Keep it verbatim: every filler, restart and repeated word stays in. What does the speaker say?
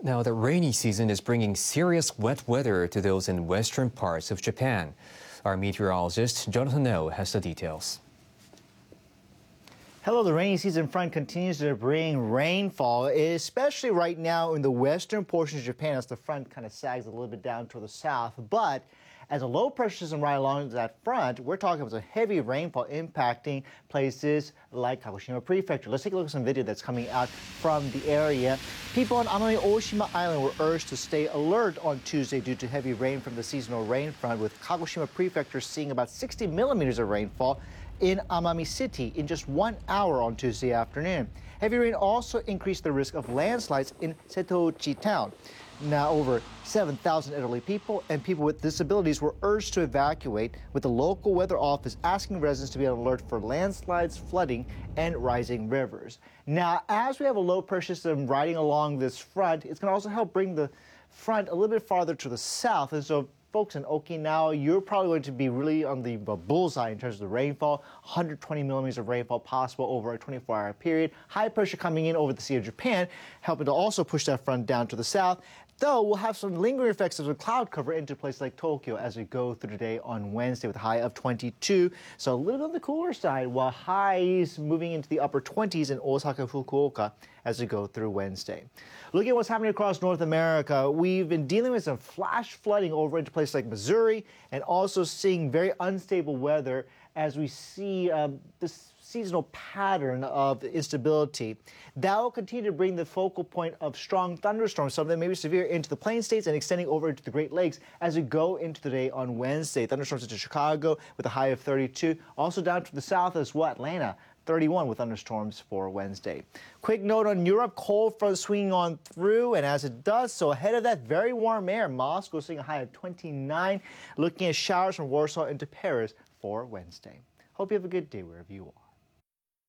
Now, the rainy season is bringing serious wet weather to those in western parts of Japan. Our meteorologist, Jonathan Oh, has the details. Hello, the rainy season front continues to bring rainfall, especially right now in the western portion of Japan as the front kind of sags a little bit down toward the south. But as a low pressure system right along that front, we're talking about a heavy rainfall impacting places like Kagoshima Prefecture. Let's take a look at some video that's coming out from the area. People on Amami Oshima Island were urged to stay alert on Tuesday due to heavy rain from the seasonal rain front, with Kagoshima Prefecture seeing about sixty millimeters of rainfall in Amami City in just one hour on Tuesday afternoon. Heavy rain also increased the risk of landslides in Setouchi town. Now, over seven thousand elderly people and people with disabilities were urged to evacuate, with the local weather office asking residents to be on alert for landslides, flooding, and rising rivers. Now, as we have a low pressure system riding along this front, it's going to also help bring the front a little bit farther to the south. And so folks in Okinawa, you're probably going to be really on the bullseye in terms of the rainfall. one hundred twenty millimeters of rainfall possible over a twenty-four hour period. High pressure coming in over the Sea of Japan, helping to also push that front down to the south. Though we'll have some lingering effects of the cloud cover into places like Tokyo as we go through the day on Wednesday with a high of twenty-two. So a little bit on the cooler side, while highs moving into the upper twenties in Osaka, Fukuoka as we go through Wednesday. Looking at what's happening across North America, we've been dealing with some flash flooding over into places like Missouri and also seeing very unstable weather as we see um, this seasonal pattern of instability. That will continue to bring the focal point of strong thunderstorms, some of them may be severe, into the Plain States and extending over into the Great Lakes as we go into the day on Wednesday. Thunderstorms into Chicago with a high of thirty-two. Also down to the south as well, Atlanta, thirty-one with thunderstorms for Wednesday. Quick note on Europe, cold front swinging on through, and as it does so, ahead of that, very warm air. Moscow seeing a high of twenty-nine. Looking at showers from Warsaw into Paris for Wednesday. Hope you have a good day wherever you are.